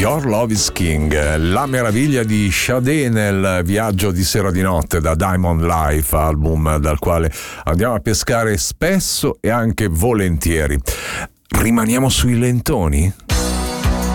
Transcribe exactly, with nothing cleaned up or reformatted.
Your Love is King, la meraviglia di Sade nel viaggio di sera di notte da Diamond Life, album dal quale andiamo a pescare spesso e anche volentieri. Rimaniamo sui lentoni?